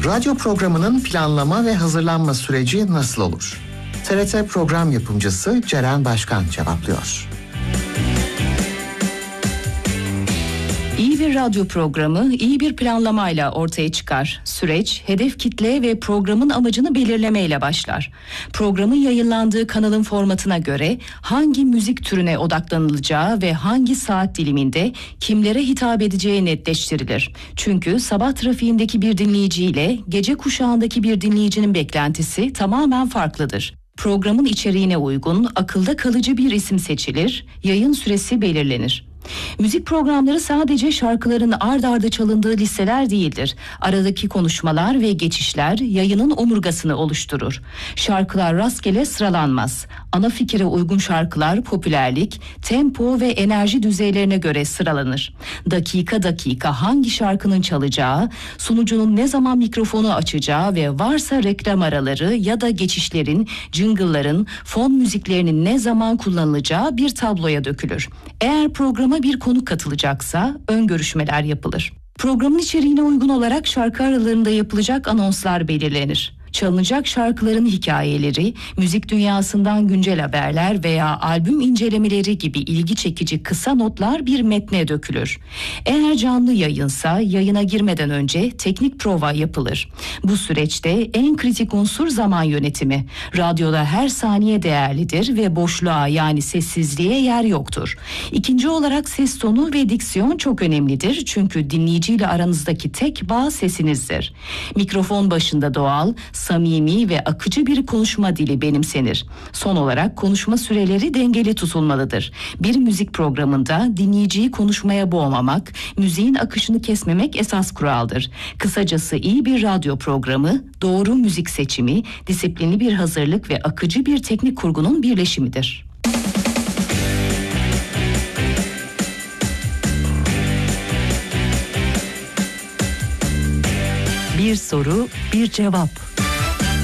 Radyo programının planlama ve hazırlanma süreci nasıl olur? TRT program yapımcısı Ceren Başkan cevaplıyor. İyi bir radyo programı iyi bir planlamayla ortaya çıkar. Süreç, hedef kitle ve programın amacını belirlemeyle başlar. Programın yayınlandığı kanalın formatına göre hangi müzik türüne odaklanılacağı ve hangi saat diliminde kimlere hitap edeceği netleştirilir. Çünkü sabah trafiğindeki bir dinleyiciyle gece kuşağındaki bir dinleyicinin beklentisi tamamen farklıdır. Programın içeriğine uygun, akılda kalıcı bir isim seçilir, yayın süresi belirlenir. Müzik programları sadece şarkıların ard arda çalındığı listeler değildir. Aradaki konuşmalar ve geçişler yayının omurgasını oluşturur. Şarkılar rastgele sıralanmaz. Ana fikre uygun şarkılar popülerlik, tempo ve enerji düzeylerine göre sıralanır. Dakika dakika hangi şarkının çalacağı, sunucunun ne zaman mikrofonu açacağı ve varsa reklam araları ya da geçişlerin, jingle'ların, fon müziklerinin ne zaman kullanılacağı bir tabloya dökülür. Eğer programa bir konuk katılacaksa ön görüşmeler yapılır. Programın içeriğine uygun olarak şarkı aralarında yapılacak anonslar belirlenir. Çalınacak şarkıların hikayeleri, müzik dünyasından güncel haberler veya albüm incelemeleri gibi ilgi çekici kısa notlar bir metne dökülür. Eğer canlı yayınsa yayına girmeden önce teknik prova yapılır. Bu süreçte en kritik unsur zaman yönetimi. Radyoda her saniye değerlidir ve boşluğa yani sessizliğe yer yoktur. İkinci olarak ses tonu ve diksiyon çok önemlidir çünkü dinleyiciyle aranızdaki tek bağ sesinizdir. Mikrofon başında doğal, samimi ve akıcı bir konuşma dili benimsenir. Son olarak konuşma süreleri dengeli tutulmalıdır. Bir müzik programında dinleyiciyi konuşmaya boğmamak, müziğin akışını kesmemek esas kuraldır. Kısacası iyi bir radyo programı, doğru müzik seçimi, disiplinli bir hazırlık ve akıcı bir teknik kurgunun birleşimidir. Bir soru, bir cevap.